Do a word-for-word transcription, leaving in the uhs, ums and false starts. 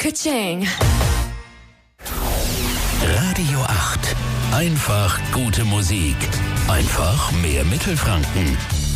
Ka-ching. Radio acht. Einfach gute Musik. Einfach mehr Mittelfranken.